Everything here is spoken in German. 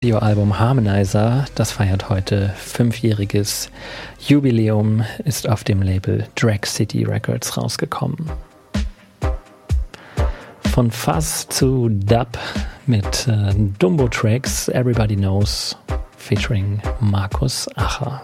Album Harmonizer, das feiert heute 5-jähriges Jubiläum, ist auf dem Label Drag City Records rausgekommen. Von Fuzz zu Dub mit Dumbo Tracks, Everybody Knows, featuring Markus Acher.